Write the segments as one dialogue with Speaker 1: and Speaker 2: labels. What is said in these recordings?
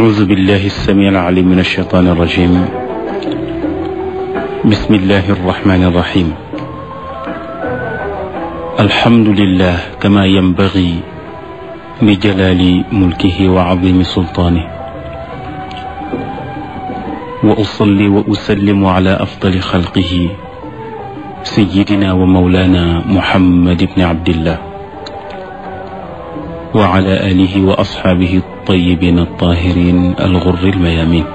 Speaker 1: أعوذ بالله السميع العليم من الشيطان الرجيم. بسم الله الرحمن الرحيم. الحمد لله كما ينبغي لجلال ملكه وعظيم سلطانه، وأصلي وأسلم على أفضل خلقه سيدنا ومولانا محمد بن عبد الله وعلى آله وأصحابه الطيبين الطاهرين الغر الميامين،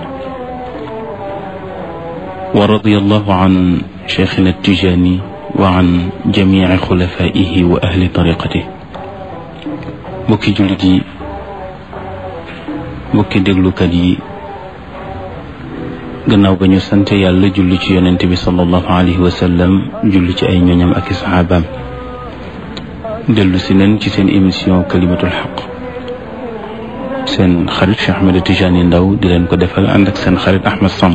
Speaker 1: ورضي الله عن شيخنا التجاني وعن جميع خلفائه وأهل طريقته. bokki jullit yi, bokki déglukat yi, gannaaw ba ñu sant yàlla julli ci yonent bi sallallahu alayhi wa sallam, julli ci ay ñoñam ak i saxaabaam, dellu si leen ci seen émission kalimatul xaq. seen xarit Cheikh Ahmed Tijani Ndaw di leen ko defal ànd ak seen xarit Ahmed Samb.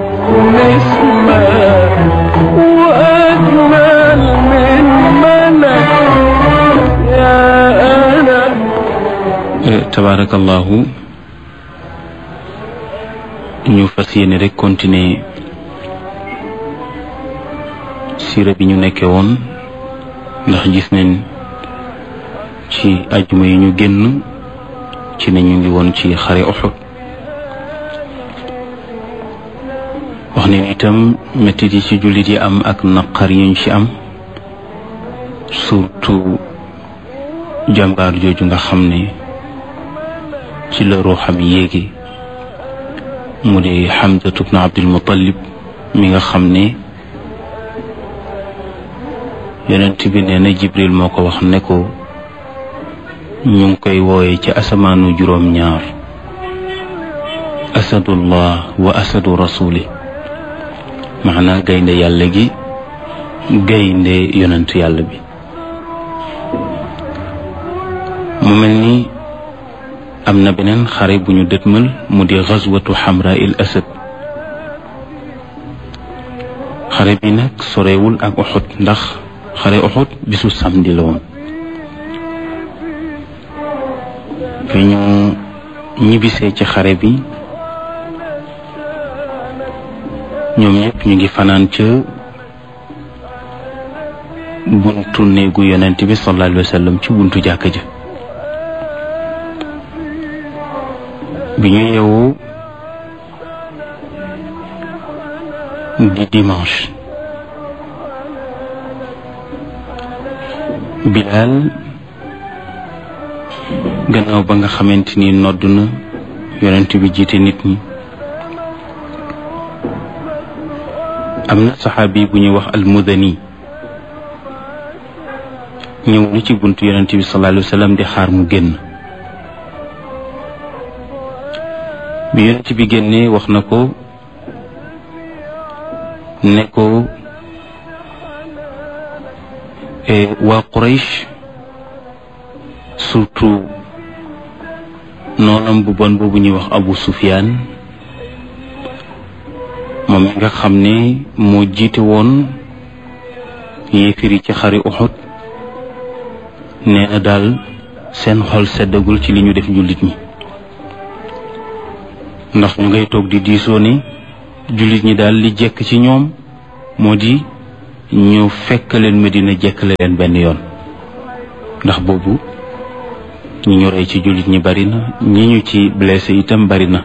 Speaker 1: tabaarakallahu, ñu fas yéene rek continuer siira bi ñu nekkee woon, ndax gis nañ ci ajjuma yi ñu génn ci ne ñu ngi woon ci xare Uhud. wax ne itam mettit yi ci jullit yi am ak naqar yi ñu ci am, surtout jàmbaar jooju nga xam ne ci la ruuxam yéegi, mu di Hamzatu bnu Abdul Muttalib mi nga xam ne yonent bi nee na Jibril moo ko wax ne ko ñu ngi koy wooye ci asamaanu juróom-ñaar asadullah wa asadu rasuli, maanaa gaynde yàlla gi, gaynde yonent yàlla bi. mu mel ni am na beneen xare bu ñu dëtmal, mu di gazwatu Hamra il Asad. xare bi nag sorewul ak Uhud, ndax xare Uhud bisu samedi la woon. fi ñu ñibbisee ci xare bi, ñoom ñëpp ñu ngi fanaan ca buntu néegu yonent bi sallallahu alayhi wa sallam, ci buntu jàkka ja. bi ñu yeewu di dimanche, Bilaal gannaaw ba nga xamante ni nodd na, yonent bi jiite nit ñi, am na saxaabi bu ñuy wax al-Mudani ñëw na ci buntu yonent bi sallallahu alayhi wa sallam di xaar mu génn. bi yonent bi génnee wax na ko ne ko waa Quraysh, surtout noonam bu bon boobu ñuy wax Abu Sufyaan, moom mi nga xam ne moo jiite woon yéefir yi ci xare Uhud, nee na daal seen xol seddagul ci li ñu def jullit ñi, ndax ñu ngay toog di diisoo ni jullit ñi daal li jekk ci ñoom moo di ñu fekk leen Medina jekkale leen benn yoon, ndax boobu ñi ñu rey ci jullit ñi bari na, ñi ñu ci blessé itam bari na.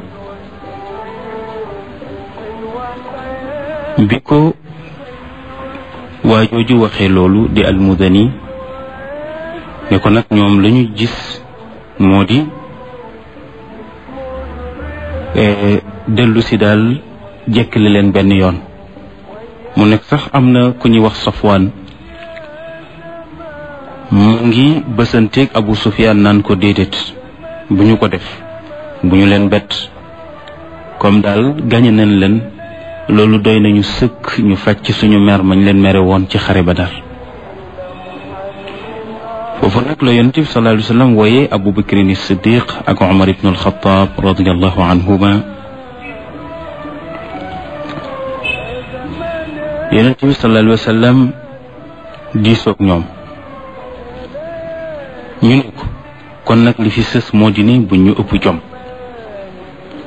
Speaker 1: bi ko waa jooju waxee loolu di al-Mudani ne ko nag ñoom la ñu gis moo di dellu si daal jekkale leen benn yoon. mu nekk sax am na ku ñuy wax Safwaan, mu ngi bësanteeg Abu Sufyaan naan ko déedéet, bu ñu ko def, bu ñu leen bett, comme daal gañe nañ leen, loolu doy nañu sëkk ñu faj ci suñu mer mañ leen mere woon ci xare Badar. foofu nag la yonent bi sallallahu alayhi wa sallam wooye Abu Bakrin as-Siddiq ak Umar ibn al-Khattab radiyallahu anhuma. yonent bi sallallahu alayhi wa sallam diisoog ñoom, ñu ne ko kon nag li fi sës moo di ne bu ñu ëpp jom,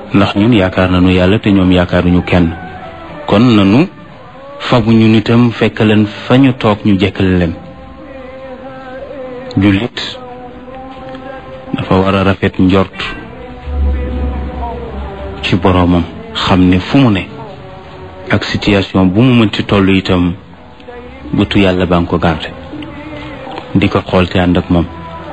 Speaker 1: ndax ñun yaakaar nañu yàlla te ñoom yaakaaruñu kenn kon nanu fabu ñu nitam fekk leen fa ñu toog ñu jekkale leen. jullit dafa war a rafet njort ci boroomam xam ne fu mu ne ak situation bu mu mënti toll itam bëtu yàlla baa ngi ko garde di ko xool te ànd ak moom.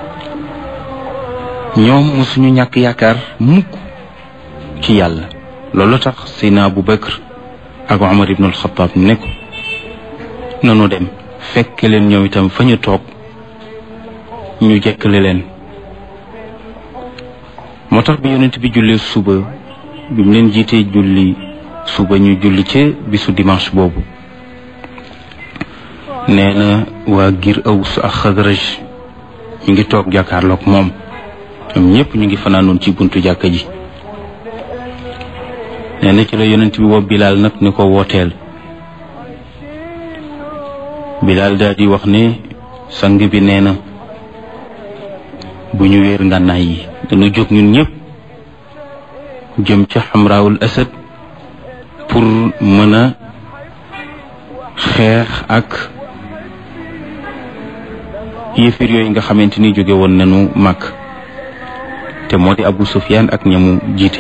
Speaker 1: ñoom mosuñu ñàkk yaakaar mukk ci yàlla loolu tax Seydina Abu Bakr ak Umar ibn al-Khattab ne ko nanu dem fekk leen ñoom itam fa ñu toog ñu jekkale leen. moo tax bi yonent bi jullee suba bi mu leen jiitee julli suba ñu julli ca bisu dimanche boobu nee na waa giir Aws ak Xasraj ñu ngi toog jàkkaarloog moom ñoom ñëpp ñu ngi fanaanoon ci buntu jàkka ji. nee na ci la yonent bi woo Bilaal nag ni ko wooteel. Bilaal daal di wax ne sang bi nee na bu ñu wéer ngànnaay yi dañu jóg ñun ñëpp jëm ca Xamraawul Asad pour mën a xeex ak yéefar yooyu nga xamante ni jóge woon nañu Makk te moo di Abu Sufyaan ak ñamu jiite.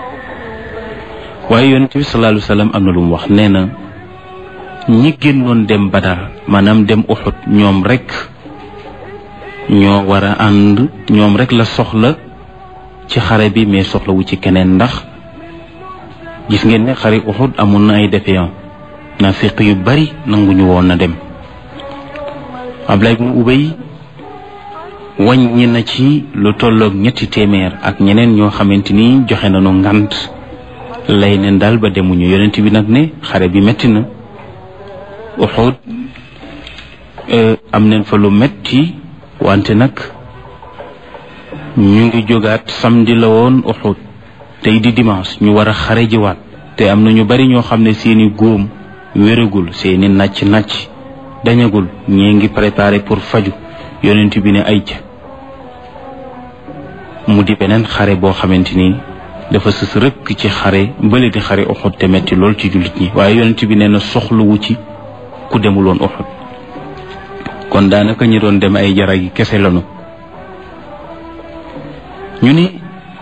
Speaker 1: waaye yonent bi sallallahu alayhi wa sallam am na lu mu wax nee na ñi génnoon dem Badar maanaam dem Uhud ñoom rek ñoo war a ànd ñoom rek la soxla ci xare bi mais soxlawu ci keneen ndax gis ngeen ne xare Uhud amoon na ay défaillants naafiq yu bari nanguñu woon na dem. Abdullah ibn Ubay wàññi na ci lu tolloog 300 ak ñeneen ñoo xamante ni joxe nañu ngant lay neen daal ba demuñu. yonent bi nag ne xare bi metti na Uhud am neen fa lu metti wante nag ñu ngi jógaat samedi la woon Uhud tey di dimanche ñu war a xare jiwaat te am na ñu bari ñoo xam ne seeni góom wéragul seeni nàcc dañagul ñee ngi préparé pour faju yonent bi ne ay ca mu di beneen xare boo xamante ni dafa sës rëkk ci xare bële di xare Uhud te metti lool ci jullit ñi waaye yonent bi nee na soxlawu ci ku demul woon Uhud kon daanaka ñi doon dem ay jara gi kese lanu. ñu ni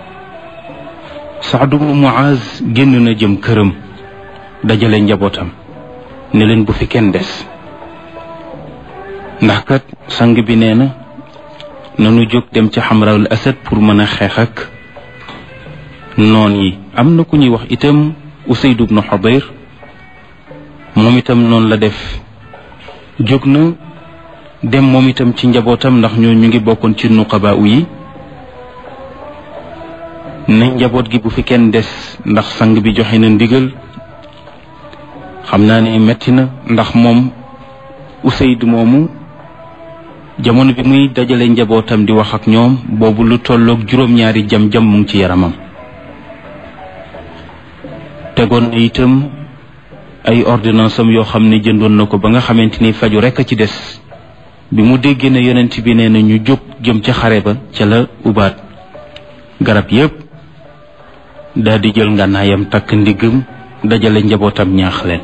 Speaker 1: Saad ibn Muaz génn na jëm këram dajale njabootam ne leen bu fi kenn des ndax kat sang bi nee na nanu jóg dem ci Xamraul Asad pour mën a xeex ak noon yi. am na ku ñuy wax itam Usayd ibn Hudayr moom itam noonu la def jóg na dem moom itam ci njabootam ndax ñoo ñu ngi bokkoon ci nuqaba yi ne njaboot gi bu fi kenn des ndax sang bi joxe na ndigal. xam naa ne metti na ndax moom Usayd moomu jamono bi muy dajale njabootam di wax ak ñoom boobu lu tolloog juróom-ñaari jam-jam mu ngi ci yaramam. tegoon na itam ay ordonnance am yoo xam ne jëndoon na ko ba nga xamante ni faju rekk a ci des. bi mu déggee ne yonent bi nee na ñu jóg jëm ca xare ba ca la ubaat garab yépp daal di jël ngànnaayam takk ndiggam dajale njabootam ñaax leen.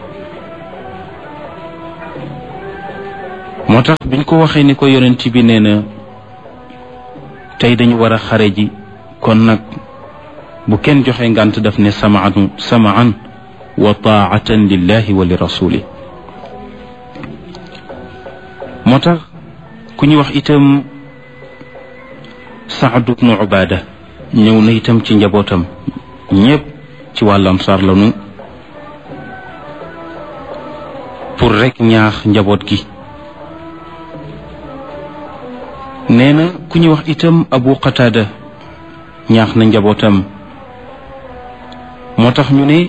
Speaker 1: moo tax biñ ko waxee ni ko yonent bi nee na tey dañu war a xare ji kon nag bu kenn joxe ngànt daf ne samaan wa taatan lillahi wa li rasuli. moo tax ku ñu wax itam Saad ibn Ubaada ñëw na itam ci njabootam ñépp ci wàllu Ansaar lanu pour rek ñaax njaboot gi. nee na ku ñu wax itam Abu Qatada ñaax na njabootam. moo tax ñu ne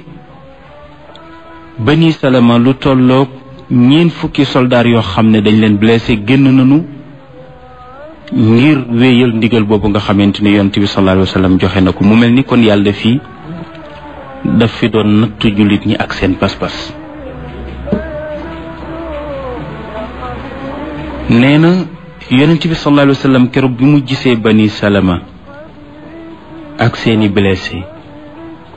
Speaker 1: Bani Salama lu tolloog 40 soldaar yoo xam ne dañ leen blessé génn nañu ngir wéyal ndigal boobu nga xamante ne yonent bi sallallahu alayhi wa sallam joxe na ko. mu mel ni kon yàlla fii daf fi doon nattu jullit ñi ak seen pas-pas. nee na yonent bi sallallahu alayhi wa sallam keroog bi mu gisee Bani Salama ak seeni blessé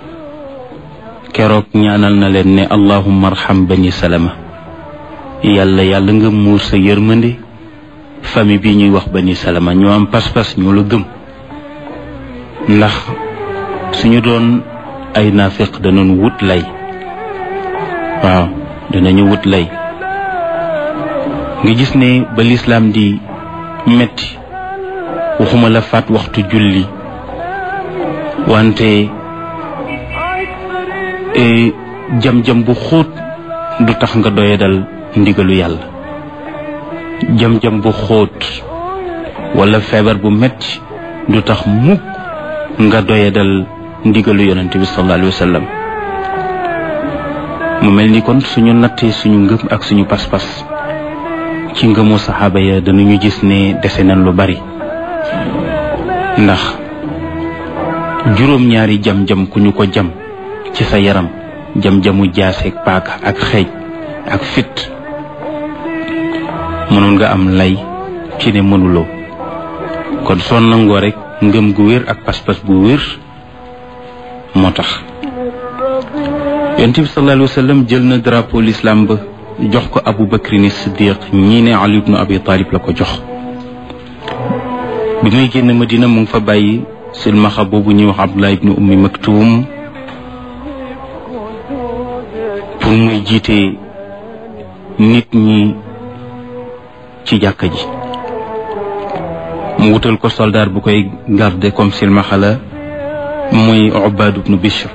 Speaker 1: keroog ñaanal na leen ne allahumma arham bani salama, yàlla yàlla nga muur sa yërmande famille bi ñuy wax bani salama, ñoo am pas-pas, ñoo la gëm. ndax suñu doon ay naafiq danañu wut lay, waaw danañu wut lay. nga gis ne ba lislaam di metti waxuma la faat waxtu julli, wante jam-jam bu xóot du tax nga doyadal ndigalu yàlla. jam-jam bu xóot wala feebar bu metti du tax mukk nga doyadal ndigalu yonent bi sallallahu alayhi wa sallam. mu mel ni kon suñu nattee suñu ngëm ak suñu pas-pas ci ngëmu saxaaba ya danañu gis ne dese nañ lu bari, ndax juróom-ñaari jam-jam ku ñu ko jam ci sa yaram, jam-jamu jaaseeg paaka ak xeej ak fit, mënoon nga am lay ci ne mënuloo. kon soo nangoo rek ngëm gu wér ak pas-pas bu wér moo tax yonent bi sallallahu alayhi wa sallam jël na drapeau l'islam ba jox ko Abu Bakrin Siddiq, ñii ne Ali ibn Abi Talib la ko jox. bi muy génn Madina mu ngi fa bàyyi silmaxa boobu ñuy wax Abdullah ibn Ummi Maktum pour muy jiite nit ñi ci jàkka ji. mu wutal ko soldat bu koy garder comme silmaxa la, muy Ubaad ibn Bishr.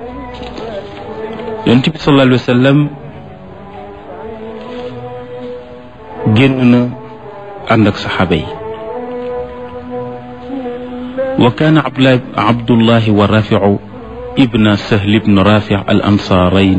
Speaker 1: yonent bi sallallahu alayhi wa sallam génn na ànd ak saxaaba yi. wa kaana Abdullahi wa Rafiu ibna Sahl ibn Rafi al ansaarayn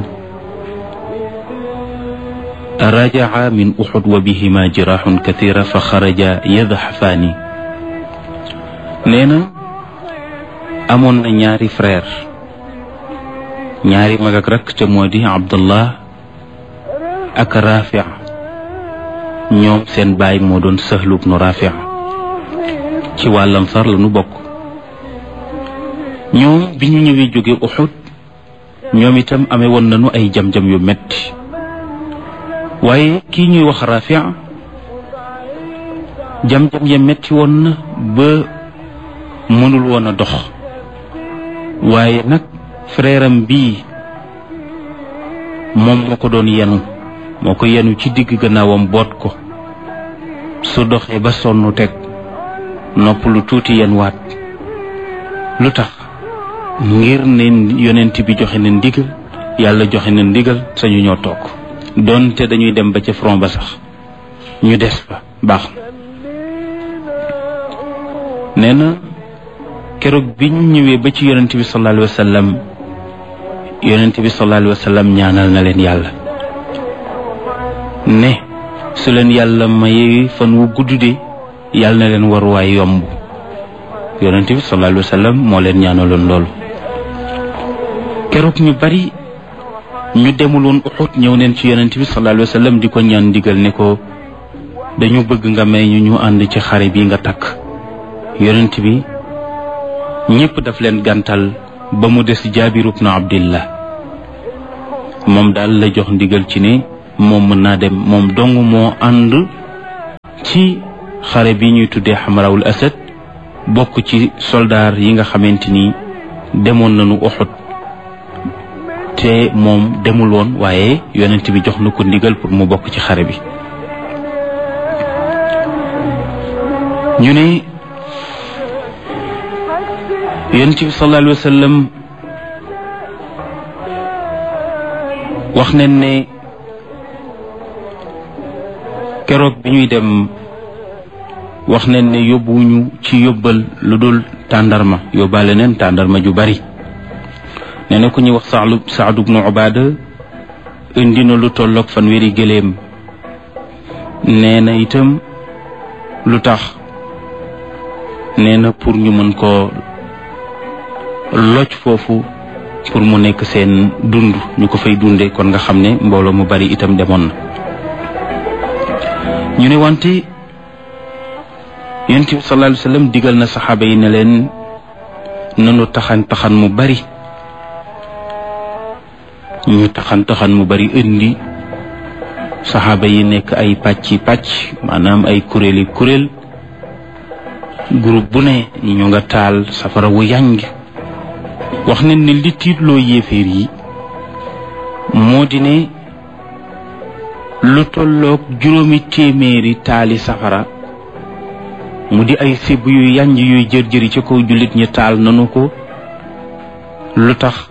Speaker 1: rajaa min Uhud wa bihima jiraaxun kathiira fa xaraja yadhafaani. nee na amoon na ñaari frère, ñaari mag ak rakk te moo di Abdullah ak Rafi. ñoom seen baay moo doon Sahl ibn Rafi, ci wàll Ansaar la nu bokk. ñoom bi ñu ñëwee jóge Uhud ñoom itam amee woon nañu ay jam-jam yu metti, waaye kii ñuy wax Rafi jam-jam ya metti woon na ba mënul woon a dox. waaye nag frère am bii moom moo ko doon yenu, moo ko yenu ci digg gannaawam boot ko. su doxee ba sonnu teg nopp lu tuuti yenwaat. lu tax? ngir ne yonent bi joxe na ndigal, yàlla joxe na ndigal, sañu ñoo toog. doonte dañuy dem ba ca front ba sax ñu des fa baax na. nee na keroog bi ñu ñëwee ba ci yonent bi sallallahu alayhi wa sallam, yonent bi sallallahu alayhi wa sallam ñaanal na leen yàlla ne su leen yàlla mayee fan wu gudd de yàlla na leen waruwaay yomb. yonent bi sallallahu alayhi wa sallam moo leen ñaanaloon loolu. keroog ñu bari ñu demuloon Uhud ñëw neen ci yonent bi sallallahu alayhi wa sallam di ko ñaan ndigal ne ko dañu bëgg nga may ñu ànd ci xare bi nga takk. yonent bi ñépp daf leen gàntal ba mu des Jaabir ibn Abdillah. moom daal la jox ndigal ci ne moom mën naa dem, moom dong moo ànd ci xare bi ñuy tuddee Hamrawul Asad, bokk ci soldaar yi nga xamante ni demoon nañu Uhud. te moom demul woon, waaye yonent bi jox na ko ndigal pour mu bokk ci xare bi. ñu ne yonent bi sallallahu alayhi wa sallam wax nañ ne keroog bi ñuy dem wax nañ ne yóbbuwuñu ci yóbbal lu dul tàndarma, yóbbaale neen tàndarma ju bari. nee na ku ñuy wax Saad ibn Ubaada indi na lu tolloog fanweeri gëléem. nee na itam lu tax? nee na pour ñu mën koo loj foofu pour mu nekk seen dund, ñu ko fay dunde. kon nga xam ne mbooloo mu bari itam demoon na. ñu ne wante yonent bi sallallahu alayhi wa sallam digal na saxaaba yi ne leen nanu taxan mu bari ñu taxan mu bari indi saxaaba yi nekk ay pàcc maanaam ay kuréeli kuréel groupe bu ne ñu nga taal safara wu yànj wax nañ ne li tiitloo yéeféer yi moo di ne lu tolloog juróomi téeméeri taali safara mu di ay sibb yu yànj yuy jër-jëri ci kaw jullit ñi taal nanu ko lu tax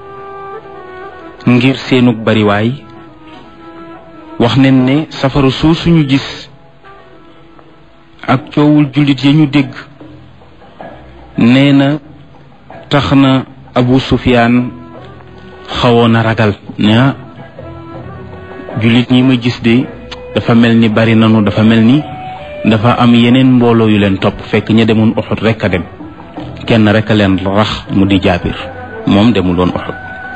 Speaker 1: ngir seenug bariwaay wax nañ ne safara soo suñu gis ak coowul jullit ya ñu dégg nee na tax na Abu Sufyaan xawoon a ragal ne jullit ñi ma gis de dafa mel ni bari nanu dafa mel ni dafa am yeneen mbooloo yu leen topp fekk ña demoon Uhud rekk a dem kenn rekk a leen rax mu di Jaabir moom demuloon Uhud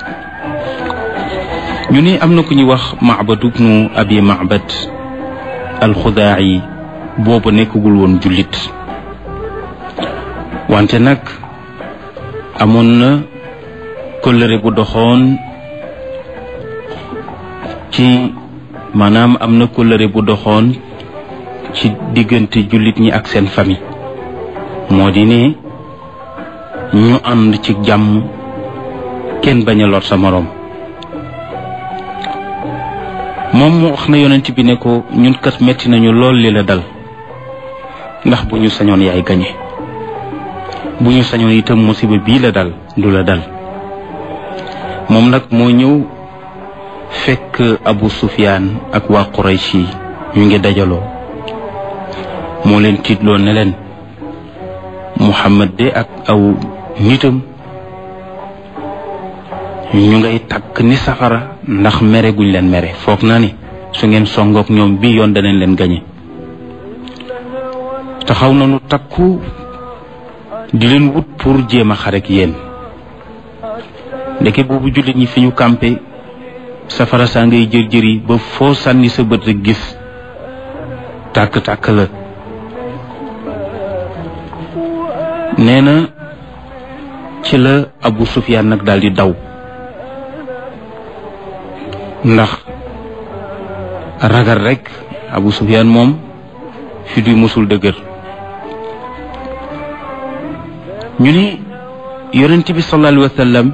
Speaker 1: ñu ne am na ku ñuy wax Ma'bad ibnu Abi Ma'bad al-Xudaa'i boobu nekkagul woon jullit wante nag amoon na kóllëre bu doxoon ci maanaam am na kóllëre bu doxoon ci diggante jullit ñi ak seen famille moo di ne ñu ànd ci jàmm kenn bañ a lor sa moroom moom mu wax na yonent bi ne ko ñun kat metti nañu lool li la dal ndax bu ñu sañoon yaay gañe bu ñu sañoon itam musiba bii la dal du la dal moom nag moo ñëw fekk Abu Sufyaan ak waa Quraysh yi ñu ngi dajaloo moo leen tiitloo ne leen Muhammad de ak aw nitam ñu ngay takk ni safara ndax mere guñ leen mere foog naa ni su ngeen songook ñoom bi yoon danañ leen gañe taxaw nañu takku di leen wut pour jéem a xare ak yéen ndeke boobu jullit ñi fi ñu campé safara saa ngay jër-jëri ba foo sànni sa bët rek gis tàkk-tàkk la nee na ci la Abu Sufyaan nag daal di daw ndax ragal rek Abu Sufyaan moom fi du musul dëgër ñu ni yonent bi sallallahu alayhi wa sallam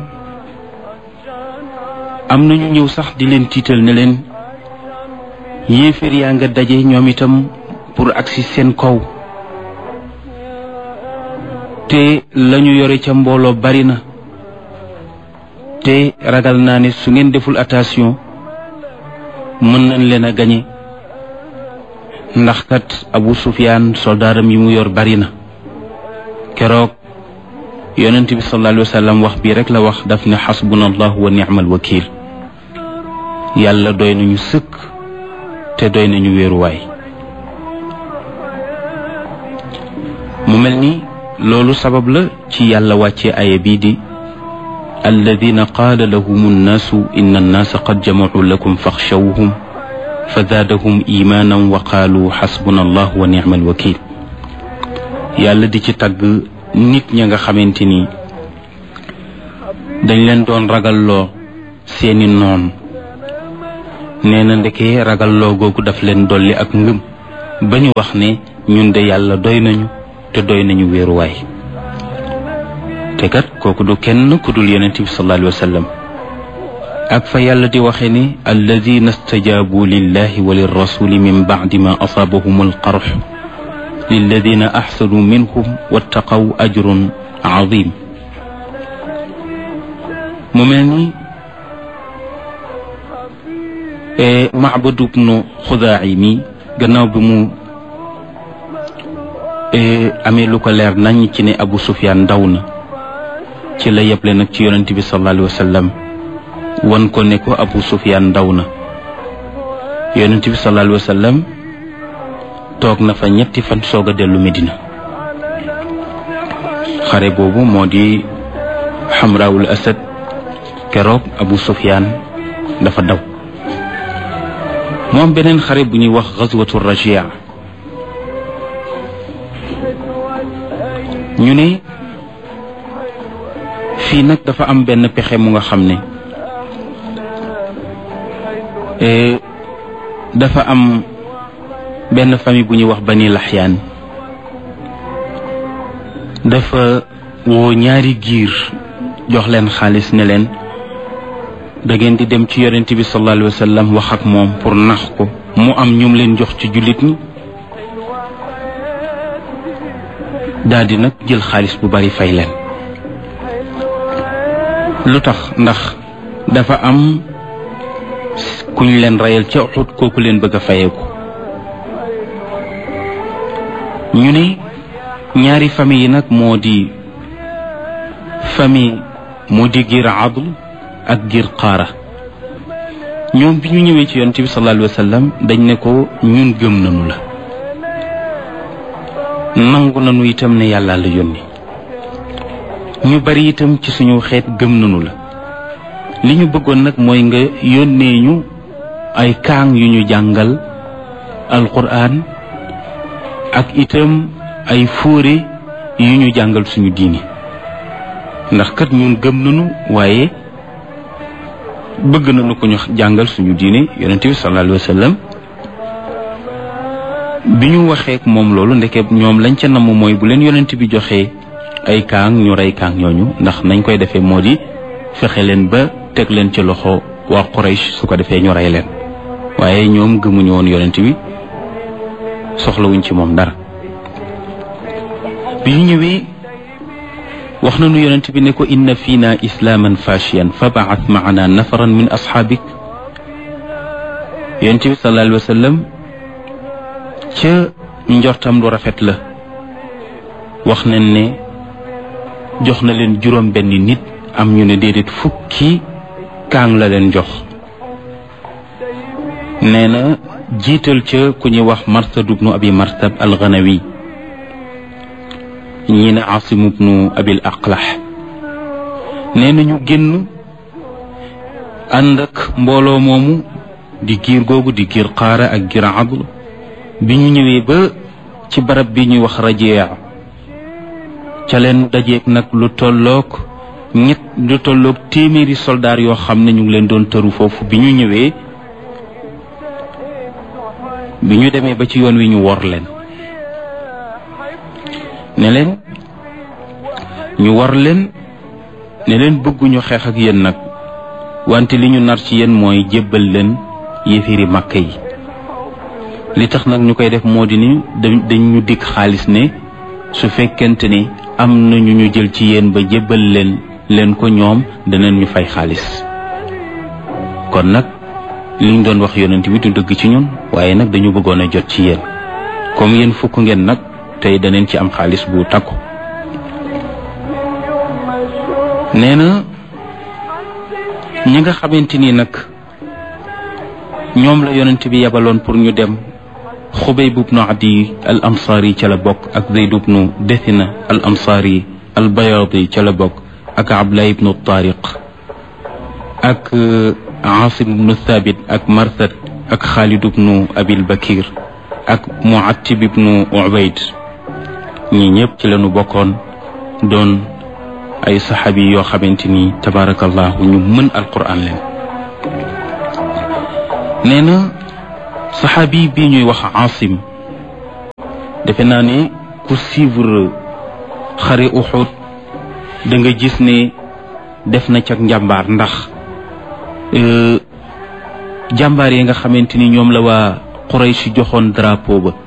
Speaker 1: am nañu ñëw sax di leen tiital ne leen yéeféer yaa nga daje ñoom itam pour agsi seen kaw te lañu yore ca mbooloo bari na te ragal naa ne su ngeen deful attention mën nañ leen a gañe ndax kat Abu Sufyaan soldaaram yi mu yor bari na keroog yonent bi sallallahu alayhi wa sallam wax bii rek la wax daf ne xasbunallahu wa ni'mal wakiil yàlla doy nañu sëkk te doy nañu wéeruwaay mu mel ni loolu sabab la ci yàlla wàccee aaya bii di alladina qaala lahum annaasu inna annaasa qad jamacuu lakum faxshawhum fa zaadahum imaanan wa qaalu xasbuna allah wa nicmal wakiil yàlla di ci tagg nit ña nga xamante ni dañ leen doon ragalloo seeni noon nee na ndeke ragalloo googu daf leen dolli ak ngëm ba ñu wax ne ñun de yàlla doy nañu te doy nañu wéeruwaay te kat kooku du kenn ku dul yonent bi sallallahu alayhi wa sallam ak fa yàlla di waxe ni alladina stajaabu lillahi wa lirrasuli min bacdi ma asaabahum alqarx lilladina axsanu minhum wattaqaw ajrun azim mu mel ni Ma'bad ibnu Xudaa'i mi gannaaw bi mu amee lu ko leer nañ ci ne Abu Sufyaan ndaw na ci la yeble nag ci yonent bi sallallahu alayhi wa sallam wan ko ne ko Abu Sufyaan ndaw na yonent bi sallallahu alayhi wa sallam toog na fa ñetti fan soog a dellu Medina xare boobu moo di Hamraawul Asad keroog Abu Sufyaan dafa daw moom beneen xare bu ñuy wax Gazwatu Rajia ñu ne fii nag dafa am benn pexe mu nga xam ne dafa am benn famille bu ñuy wax Bani Laxyaan dafa woo ñaari giir jox leen xaalis ne leen da ngeen di dem ci yonent bi sallallahu alayhi wa sallam wax ak moom pour nax ko mu am ñum leen jox ci jullit ñi daldi nag jël xaalis bu bari fay leen lu tax ndax dafa am kuñ leen reyal ca Uhud kooku leen bëgg a fayeeku ñu ne ñaari famille yi nag moo di giir Adl ak giir Qaara ñoom bi ñu ñëwee ci yonent bi sallallahu alayhi wa sallam dañ ne ko ñun gëm nañu la nangu nañu itam ne yàlla la yónni ñu bari itam ci suñu xeet gëm nañu la li ñu bëggoon nag mooy nga yónnee ñu ay kaang yu ñu jàngal alquran ak itam ay fóore yu ñu jàngal suñu diini ndax kat ñun gëm nañu waaye bëgg nañu ko ñu jàngal suñu diini yonent bi sallallahu alayhi wa sallam bi ñu waxee ak moom loolu ndeke ñoom lañ ca namm mooy bu leen yonent bi joxee ay kaang ñu rey kaang ñooñu ndax nañ koy defee moo di fexe leen ba teg leen ci loxo waa Quraysh su ko defee ñu rey leen waaye ñoom gëmuñu woon yonent bi soxlawuñ ci moom dara bi ñu ñëwee wax nañu yonent bi ne ko inna fiina islaaman fashiyan fa ba'ath ma'ana nafaran min asxaabik yonent bi sallallahu alayhi wa sallam ca njortam lu rafet la wax nañ ne jox na leen juróom benn nit am ñu ne déedéet fukki kaang la leen jox nee na jiital ca ku ñuy wax Marsad ibnu Abi Marsad al-Ghanawi ñii ne Asim ibnu Abil Aqlah nee na ñu génn ànd ak mbooloo moomu di giir googu di giir Qaara ak giir Adl bi ñu ñëwee ba ci barab bi ñuy wax Rajia ca leen dajeeg nag lu tolloog téeméeri soldaar yoo xam ne ñu ngi leen doon tëru foofu bi ñu ñëwee bi ñu demee ba ci yoon wi ñu wor leen ne leen bëgguñu xeex ak yéen nag wante li ñu nar ci yéen mooy jébbal leen yéefiri Makka yi li tax nag ñu koy def moo di ni dañ ñu dikk xaalis ne su fekkente ni am na ñu jël ci yéen ba jébbal leen ko ñoom danañ ñu fay xaalis kon nag liñ doon wax yonent bi du dëgg ci ñun waaye nag dañu bëggoon a jot ci yéen comme yéen fukk ngeen nag tey danañ ci am xaalis bu takku nee na ñi nga xamante ni nag ñoom la yonent bi yebaloon pour ñu dem Xubayb ibnu Adi al Ansaari ca la bokk ak Zayd ibnu Dathina al Ansaari al Bayaadi ca la bokk ak Abdullah ibnu Tariq ak Asim ibnu Thabit ak Marsad ak Xaalid ibnu Abil Bakir ak Muattib ibnu Ubayd ñi ñëpp ci lañu bokkoon doon ay saxaabi yoo xamante ni tabarakallahu ñu mën alquran leen nee na saxaabi bii ñuy wax Asim defe naa ne ku suivre xare Uhud da nga gis ne def na ca njàmbaar ndax jàmbaar yi nga xamante ni ñoom la waa Quraysh joxoon drapeau ba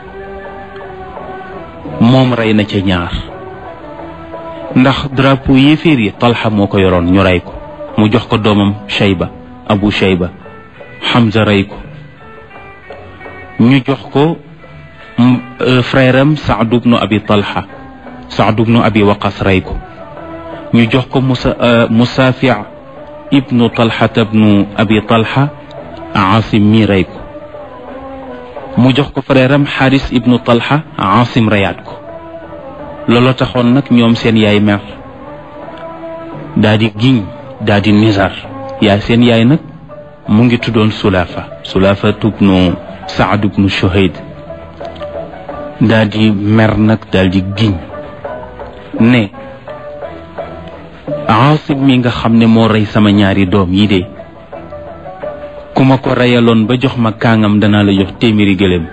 Speaker 1: moom rey na ca ñaar ndax drapeau yéeféer yi Talha moo ko yoroon ñu rey ko mu jox ko doomam Shayba Abu Shayba Hamza rey ko ñu jox ko frère am Saad ibnu Abi Talha Saad ibnu Abi Waqas rey ko ñu jox ko Musaafi ibnu Talha ibnu Abi Talha Asim mi rey ko mu jox ko frère am Haris ibnu Talha Asim reyaat ko loolu taxoon nag ñoom seen yaay mer daa di giñ daa di nizar seen yaay nag mu ngi tuddoon Sulaafa ibnu Saad ibnu Shuhayd daa di mer nag daal di giñ ne Asim mi nga xam ne moo rey sama ñaari doom yi de ku ma ma ko reyaloon ba jox ma kaangam danaa la jox téeméeri gëléem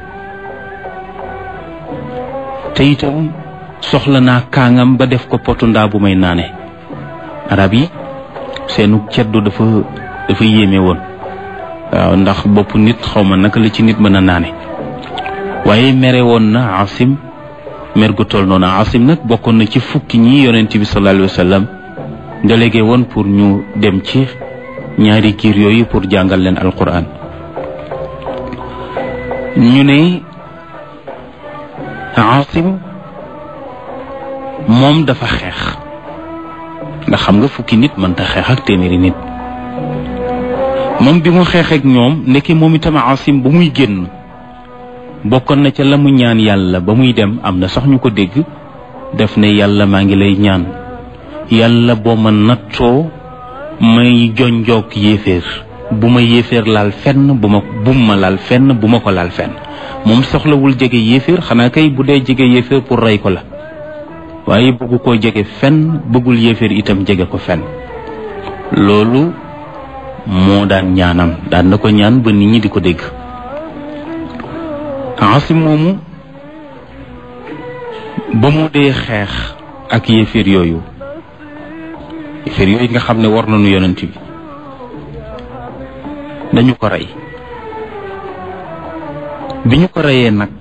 Speaker 1: te itam soxla naa kaangam ba def ko potu ndaa bu may naane. arab yi seenu ceddu dafa yéeme woon waaw ndax bopp nit xawma naka la ci nit mën a naane waaye mere woon na Asim mer gu toll noonu. Asim nag bokkoon na ci fukki ñi yonent bi sallallahu alayhi wa sallam délégué woon pour ñu dem ci ñaari giir yooyu pour jàngal leen alquran. ñu ne Asim moom dafa xeex ndax xam nga fukki nit mënta xeex ak téeméeri nit. moom bi mu xeex ak ñoom ndeke moom itam Asim bu muy génn bokkoon na ca la mu ñaan yàlla ba muy dem am na sax ñu ko dégg def ne yàlla maa ngi lay ñaan yàlla boo ma nattoo may jonjoog yéeféer bu ma yéeféer laal fenn bum ma laal fenn bu ma ko laal fenn. moom soxlawul jege yéeféer xanaa kay bu dee jege yéeféer pour rey ko la waaye bëggu koo jege fenn bëggul yéeféer itam jege ko fenn. loolu moo daan ñaanam daan na ko ñaan ba nit ñi di ko dégg. Asim moomu ba mu dee xeex ak yéeféer yooyu nga xam ne war nañu yonent bi dañu ko rey. bi ñu ko reyee nag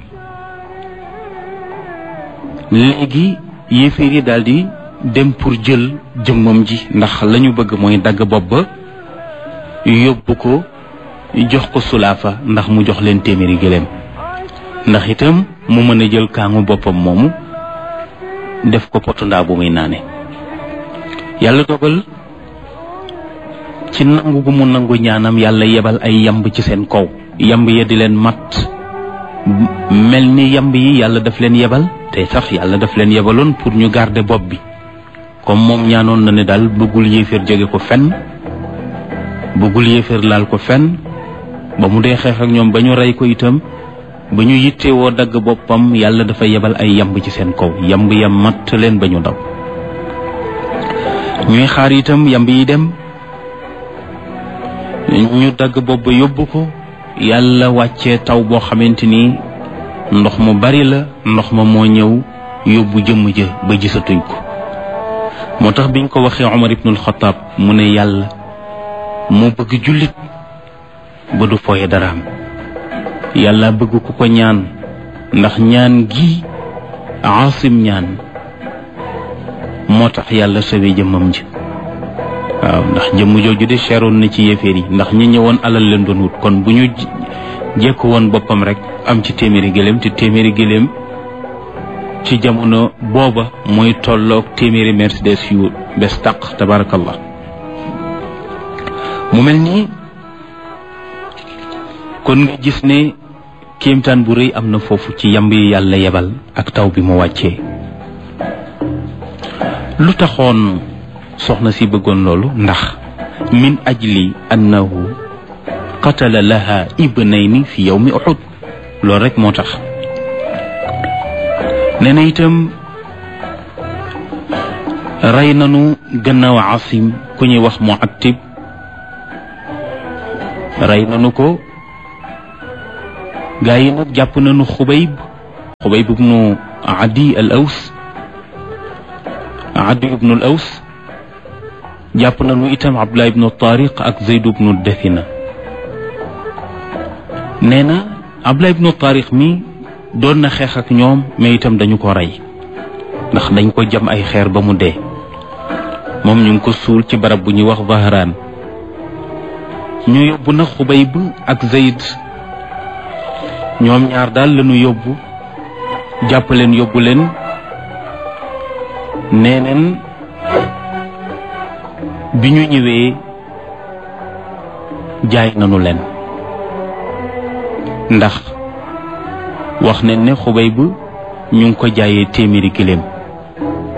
Speaker 1: léegi yéeféer yi daldi dem pour jël jëmmam ji ndax lañu bëgg mooy dagg bopp ba yóbbu ko jox ko Sulaafa ndax mu jox leen téeméeri gëléem ndax itam mu mën a jël kaangu boppam moomu def ko potu ndaa bu muy naane. yàlla dogal ci nangu gu mu nangu ñaanam yàlla yebal ay yamb ci seen kaw. yamb ya di leen mat mel ni yamb yi yàlla daf leen yebal te sax yàlla daf leen yebaloon pour ñu garder bopp bi comme moom ñaanoon na ne daal bëggul yéeféer jóge ko fenn bëggul yéeféer laal ko fenn. ba mu dee xeex ak ñoom ba ñu rey ko itam ba ñu yittewoo dagg boppam yàlla dafa yebal ay yamb ci seen kaw yamb ya matt leen ba ñu daw. ñuy xaar itam yamb yi dem ñu dagg bopp ba yóbbu ko yàlla wàccee taw boo xamante ni ndox mu bari la ndox ma moo ñëw yóbbu jëmm ja ba gisatuñ ko. moo tax biñ ko waxee Omar ibnul Xataab mu ne yàlla moo bëgg jullit ba du fooye daraam. yàlla bëgg ku ko ñaan ndax ñaan gi Asim ñaan moo tax yàlla sawee jëmmam ji. waaw ndax jëmm jooju de seeroon na ci yéeféer yi ndax ñi ñëwoon alal leen doon wut kon bu ñu jekku woon boppam rek am ci téeméeri gëléem te téeméeri gëléem ci jamono booba mooy tolloog téeméeri Mercedes yu bes taq tabarakallah. mu mel nii kon nga gis ne kéemtaan bu rëy am na foofu ci yamb yi yàlla yebal ak taw bi mu wàccee. lu taxoon soxna si bëggoon loolu ndax min ajli annahu qatala laha ibnayni fi yawmi Uhud loolu rek moo tax. nee na itam rey nanu gannaaw Asim ku ñuy wax Mu'attib rey nanu ko. gaa yi nag jàpp nañu Xubayb ibnu Adi al Aws jàpp nañu itam Abdullah ibnu Tariq ak Zayd ibnu Dathina. nee na Abdullah ibnu Tariq mi doon na xeex ak ñoom mais itam dañu ko rey ndax dañ ko jam ay xeer ba mu dee. moom ñu ngi ko suul ci barab bu ñuy wax Zahraan. ñu yóbbu na Xubayb ak Zayd ñoom ñaar daal lañu yóbbu jàpp leen yóbbu leen. neeneen bi ñu ñëwee jaay nanu leen ndax wax nañ ne Xubayb ñu ngi ko jaayee téeméeri gëléem